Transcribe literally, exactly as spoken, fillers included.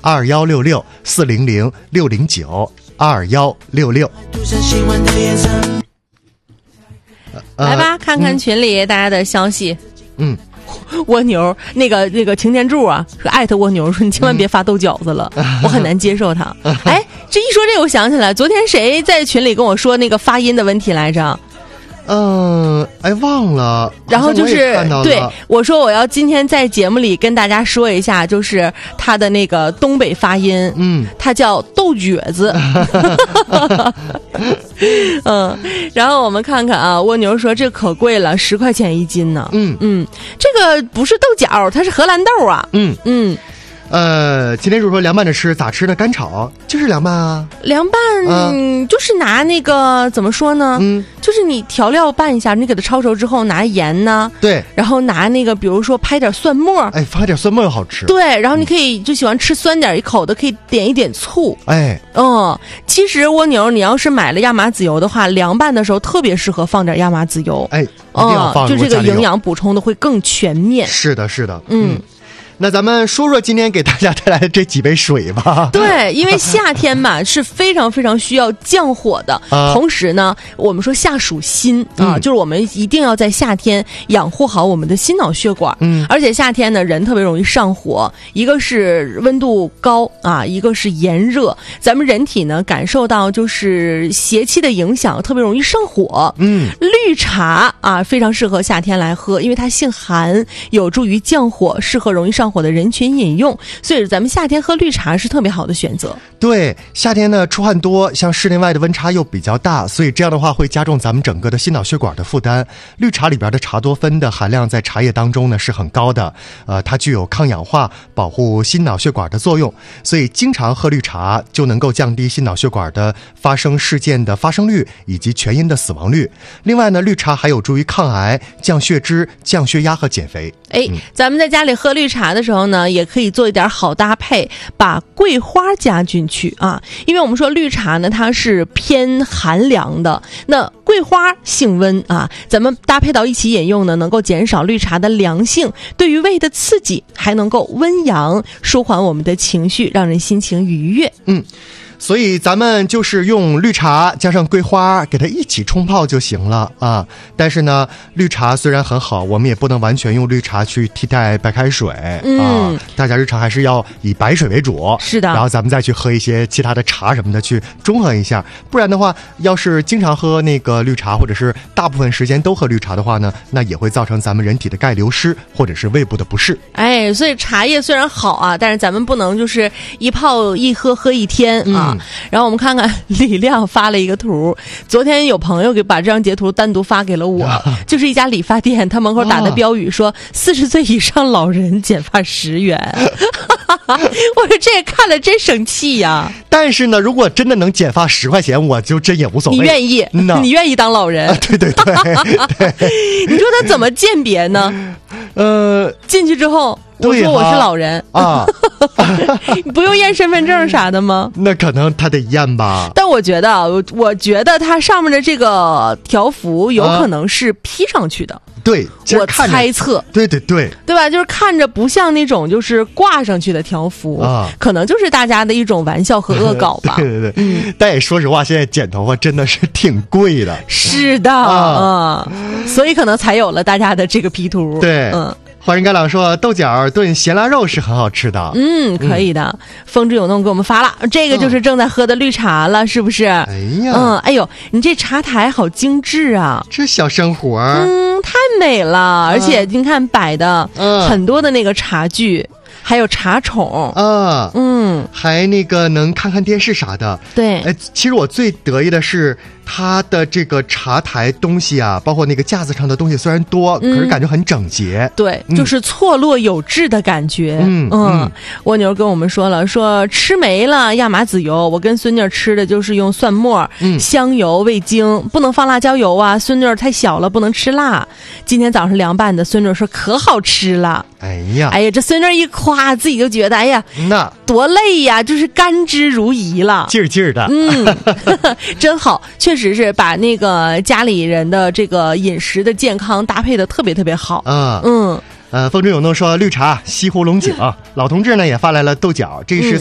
二幺六六四零零六零九二幺六六。 来吧，看看群里大家的消息。 嗯， 蜗牛那个那个擎天柱啊，说艾特蜗牛说你千万别发豆饺子了，嗯、我很难接受它。哎，这一说这个我想起来，昨天谁在群里跟我说那个发音的问题来着？ 嗯，哎，忘了。 然后就是我对我说，我要今天在节目里跟大家说一下，就是他的那个东北发音，嗯，他叫豆撅子。嗯，然后我们看看啊，蜗牛说这可贵了，十块钱一斤呢。嗯嗯，这个不是豆角，它是荷兰豆啊。嗯嗯。 呃，今天如说凉拌着吃，咋吃呢？干炒就是凉拌啊。 凉拌、嗯、就是拿那个怎么说呢？嗯，就是你调料拌一下，你给它焯熟之后，拿盐呢， 对， 然后拿那个，比如说拍点蒜末， 哎，发点蒜末又好吃。 对，然后你可以、嗯、就喜欢吃酸点一口的，可以点一点醋。 哎， 嗯，其实蜗牛，你要是买了亚麻籽油的话，凉拌的时候特别适合放点亚麻籽油。 哎，一定要放、 嗯，就这个营养补充的会更全面。 是的，是的，嗯。嗯，那咱们说说今天给大家带来的这几杯水吧。 对，因为夏天嘛是非常非常需要降火的、啊、同时呢我们说夏属心啊、嗯，就是我们一定要在夏天养护好我们的心脑血管。嗯，而且夏天呢人特别容易上火，一个是温度高啊，一个是炎热，咱们人体呢感受到就是邪气的影响，特别容易上火。嗯，绿茶啊非常适合夏天来喝，因为它性寒，有助于降火，适合容易上火的人群饮用，所以咱们夏天喝绿茶是特别好的选择。 对，夏天呢出汗多，像室内外的温差又比较大，所以这样的话会加重咱们整个的心脑血管的负担。绿茶里边的茶多酚的含量在茶叶当中呢是很高的，呃，它具有抗氧化、保护心脑血管的作用，所以经常喝绿茶就能够降低心脑血管的发生事件的发生率以及全因的死亡率。另外呢，绿茶还有助于抗癌、降血脂、降血压和减肥。 哎、嗯，咱们在家里喝绿茶的时候呢，也可以做一点好搭配，把桂花加进去啊，因为我们说绿茶呢它是偏寒凉的，那桂花性温啊，咱们搭配到一起饮用呢，能够减少绿茶的凉性对于胃的刺激，还能够温阳，舒缓我们的情绪，让人心情愉悦。 嗯，所以咱们就是用绿茶加上桂花给它一起冲泡就行了啊。但是呢，绿茶虽然很好，我们也不能完全用绿茶去替代白开水、嗯、啊。大家日常还是要以白水为主， 是的。 然后咱们再去喝一些其他的茶什么的去中和一下，不然的话，要是经常喝那个绿茶，或者是大部分时间都喝绿茶的话呢，那也会造成咱们人体的钙流失或者是胃部的不适。哎， 所以茶叶虽然好啊，但是咱们不能就是一泡一喝喝一天啊。嗯，然后我们看看李亮发了一个图，昨天有朋友给把这张截图单独发给了我，就是一家理发店，他门口打的标语说四十岁以上老人剪发十元。我说这看了真生气呀！ 但是呢，如果真的能减发十块钱，我就真也无所谓。 你愿意？嗯、你愿意当老人？ 啊、对对对对。 你说他怎么鉴别呢？呃，进去之后。我说我是老人啊，你不用验身份证啥的吗？ 那可能他得验吧。 但我觉得，我我觉得他上面的这个条幅有可能是 P 上去的。 啊、对， 我猜测。 对对对， 对吧？就是看着不像那种就是挂上去的条幅啊，可能就是大家的一种玩笑和恶搞吧。 对对对，嗯。但也说实话，现在剪头发真的是挺贵的。 是的啊、嗯，所以可能才有了大家的这个 P 图。 对，嗯。花人干朗说豆角炖咸腊肉是很好吃的。 嗯，可以的。风之有弄给我们发了，这个就是正在喝的绿茶了，是不是？哎呀， 嗯，哎呦，你这茶台好精致啊， 这小生活， 嗯，太美了，而且您看摆的、嗯、很多的那个茶具。还有茶宠啊，嗯，还那个能看看电视啥的。 对， 哎，其实我最得意的是它的这个茶台东西啊，包括那个架子上的东西虽然多，嗯、可是感觉很整洁。 对，嗯、就是错落有致的感觉。嗯嗯，蜗牛跟我们说了，说吃没了亚麻籽油，我跟孙女吃的就是用蒜末、嗯、香油、味精，不能放辣椒油啊。孙女太小了，不能吃辣。今天早上凉拌的，孙女说可好吃了。 哎呀， 哎呀，这孙女一夸，自己就觉得哎呀，那多累呀，就是甘之如饴了， 劲儿劲儿的， 嗯，真好，确实是把那个家里人的这个饮食的健康搭配的特别特别好。嗯嗯， 呃，风中有弄说绿茶西湖龙井，老同志呢也发来了豆角，这是。